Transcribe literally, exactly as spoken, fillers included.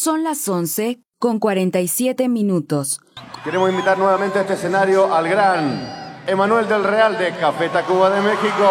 Son las once con cuarenta y siete minutos. Queremos invitar nuevamente a este escenario al gran Emanuel del Real de Café Tacuba de México.